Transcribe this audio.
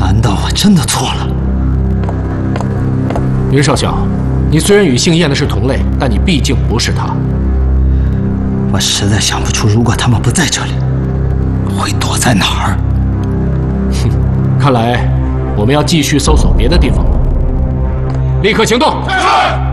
难道我真的错了？ 云少校，你虽然与姓燕的是同类，但你毕竟不是他。 我实在想不出，如果他们不在这里，会躲在哪儿？ 哼，看来我们要继续搜索别的地方了。立刻行动！是。